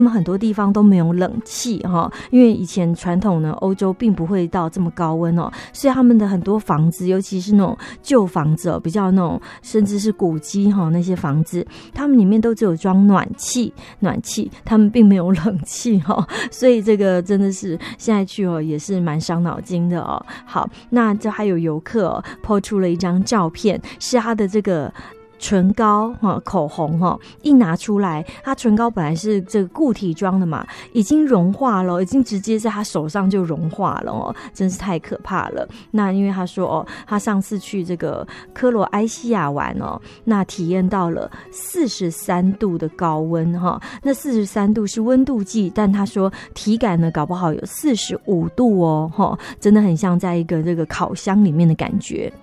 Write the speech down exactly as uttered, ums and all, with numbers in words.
那么很多地方都没有冷气哈，因为以前传统呢，欧洲并不会到这么高温哦，所以他们的很多房子，尤其是那种旧房子哦，比较那种甚至是古迹哈，那些房子，他们里面都只有装暖气，暖气，他们并没有冷气哈，所以这个真的是现在去哦，也是蛮伤脑筋的哦。好，那这还有游客哦po出了一张照片，是他的这个唇膏、口红一拿出来，它唇膏本来是这个固体装的嘛，已经融化了，已经直接在他手上就融化了哦，真是太可怕了。那因为他说哦，他上次去这个科罗埃西亚玩哦，那体验到了四十三度的高温哈，那四十三度是温度计，但他说体感呢搞不好有四十五度哦，真的很像在一个这个烤箱里面的感觉。